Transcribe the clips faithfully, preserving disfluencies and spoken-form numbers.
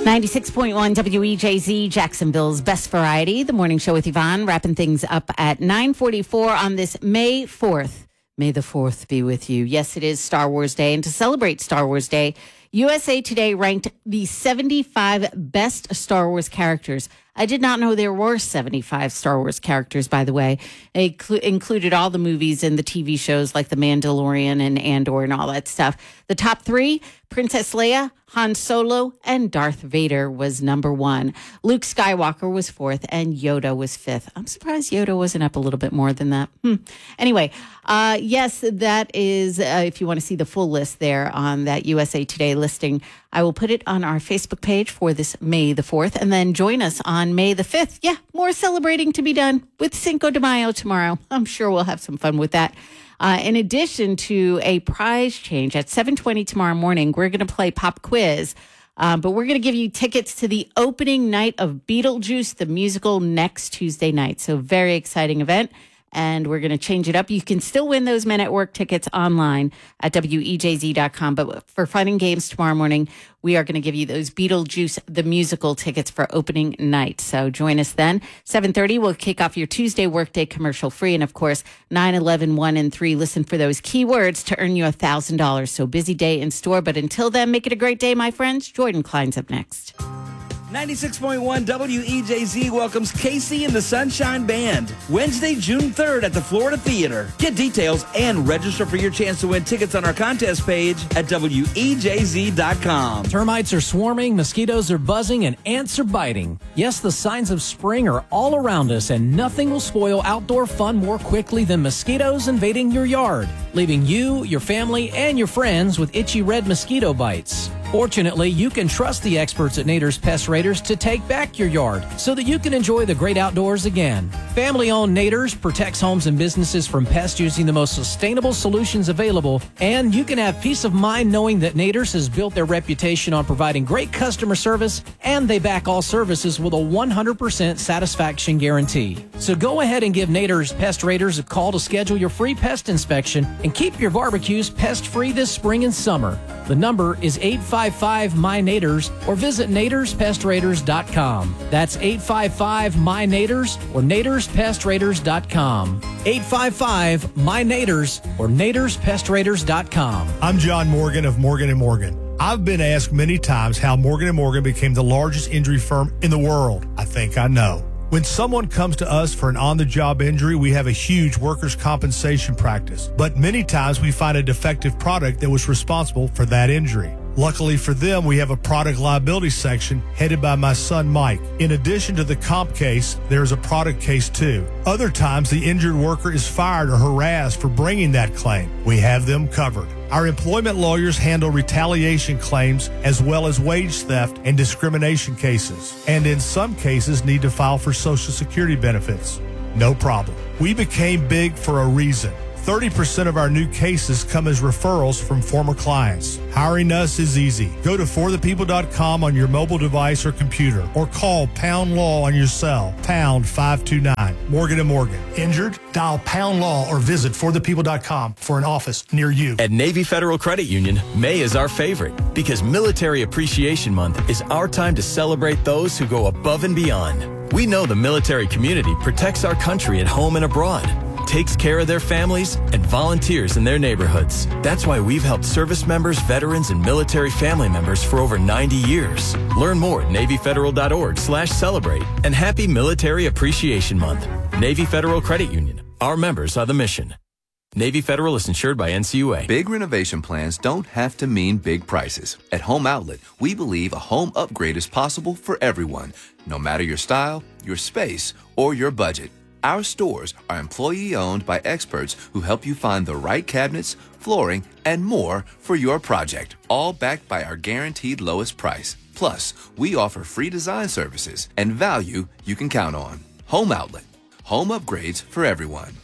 ninety-six point one W E J Z, Jacksonville's best variety. The morning show with Yvonne, wrapping things up at nine forty-four on this May fourth. May the fourth be with you. Yes, it is Star Wars Day. And to celebrate Star Wars Day, U S A Today ranked the seventy-five best Star Wars characters. I did not know there were seventy-five Star Wars characters, by the way. It cl- included all the movies and the T V shows like The Mandalorian and Andor and all that stuff. The top three, Princess Leia, Han Solo, and Darth Vader was number one. Luke Skywalker was fourth, and Yoda was fifth. I'm surprised Yoda wasn't up a little bit more than that. Hmm. Anyway, uh, yes, that is, uh, if you want to see the full list there on that U S A Today listing, I will put it on our Facebook page for this May the fourth, and then join us on May the fifth. Yeah, more celebrating to be done with Cinco de Mayo tomorrow. I'm sure we'll have some fun with that. Uh, in addition to a prize change at seven twenty tomorrow morning, we're going to play Pop Quiz. Uh, but we're going to give you tickets to the opening night of Beetlejuice, the musical, next Tuesday night. So very exciting event. And we're going to change it up. You can still win those Men at Work tickets online at W E J Z dot com. But for fun and games tomorrow morning, we are going to give you those Beetlejuice, the musical tickets for opening night. So join us then. seven thirty, we'll kick off your Tuesday workday commercial free. And of course, nine, eleven, one, and three, listen for those keywords to earn you one thousand dollars. So busy day in store. But until then, make it a great day, my friends. Jordan Klein's up next. ninety-six point one W E J Z welcomes Casey and the Sunshine Band Wednesday, June third at the Florida Theater. Get details and register for your chance to win tickets on our contest page at W E J Z dot com. Termites are swarming, mosquitoes are buzzing, and ants are biting. Yes, the signs of spring are all around us, and nothing will spoil outdoor fun more quickly than mosquitoes invading your yard, leaving you, your family, and your friends with itchy red mosquito bites. Fortunately, you can trust the experts at Nader's Pest Raiders to take back your yard so that you can enjoy the great outdoors again. Family-owned Nader's protects homes and businesses from pests using the most sustainable solutions available, and you can have peace of mind knowing that Nader's has built their reputation on providing great customer service, and they back all services with a one hundred percent satisfaction guarantee. So go ahead and give Nader's Pest Raiders a call to schedule your free pest inspection and keep your barbecues pest-free this spring and summer. The number is eight five five, M Y Naders or visit Naders Pest Raiders dot com. That's eight five five, M Y Naders or Naders Pest Raiders dot com. eight five five, M Y Naders or Naders Pest Raiders dot com. I'm John Morgan of Morgan and Morgan. I've been asked many times how Morgan and Morgan became the largest injury firm in the world. I think I know. When someone comes to us for an on-the-job injury, we have a huge workers' compensation practice. But many times we find a defective product that was responsible for that injury. Luckily for them, we have a product liability section headed by my son, Mike. In addition to the comp case, there is a product case too. Other times, the injured worker is fired or harassed for bringing that claim. We have them covered. Our employment lawyers handle retaliation claims as well as wage theft and discrimination cases, and in some cases need to file for Social Security benefits. No problem. We became big for a reason. thirty percent of our new cases come as referrals from former clients. Hiring us is easy. Go to for the people dot com on your mobile device or computer, or call Pound Law on your cell, pound five two nine. Morgan and Morgan. Injured? Dial Pound Law or visit for the people dot com for an office near you. At Navy Federal Credit Union, May is our favorite because Military Appreciation Month is our time to celebrate those who go above and beyond. We know the military community protects our country at home and abroad, takes care of their families, and volunteers in their neighborhoods. That's why we've helped service members, veterans, and military family members for over ninety years. Learn more at Navy Federal dot org slash celebrate, and happy Military Appreciation Month. Navy Federal Credit Union. Our members are the mission. Navy Federal is insured by N C U A. Big renovation plans don't have to mean big prices. At Home Outlet, we believe a home upgrade is possible for everyone, no matter your style, your space, or your budget. Our stores are employee-owned by experts who help you find the right cabinets, flooring, and more for your project, all backed by our guaranteed lowest price. Plus, we offer free design services and value you can count on. Home Outlet. Home upgrades for everyone.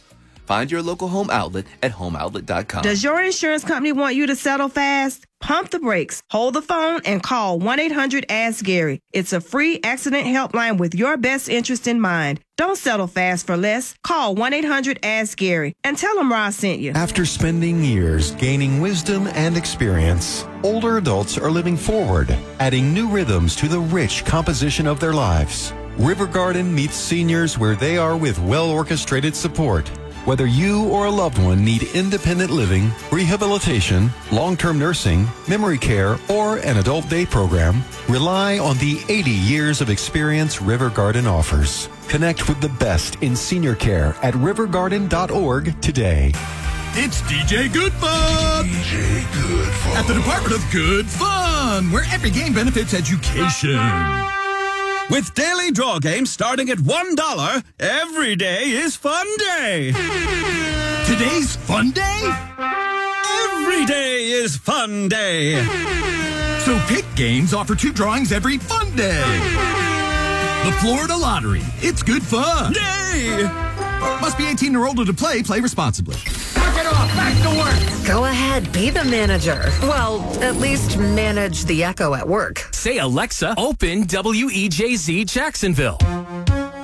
Find your local home outlet at home outlet dot com. Does your insurance company want you to settle fast? Pump the brakes, hold the phone, and call one eight hundred ask Gary. It's a free accident helpline with your best interest in mind. Don't settle fast for less. Call one eight hundred ask Gary and tell them Ross sent you. After spending years gaining wisdom and experience, older adults are living forward, adding new rhythms to the rich composition of their lives. River Garden meets seniors where they are with well-orchestrated support. Whether you or a loved one need independent living, rehabilitation, long-term nursing, memory care, or an adult day program, rely on the eighty years of experience River Garden offers. Connect with the best in senior care at river garden dot org today. It's D J Good Fun! D J Good Fun. At the Department of Good Fun, where every game benefits education. With daily draw games starting at one dollar, every day is fun day. Today's fun day? Every day is fun day. So Pick Games offer two drawings every fun day. The Florida Lottery. It's good fun. Day! Must be eighteen or older to play. Play responsibly. Knock it off. Back to work. Go ahead. Be the manager. Well, at least manage the echo at work. Say, Alexa, open W E J Z Jacksonville.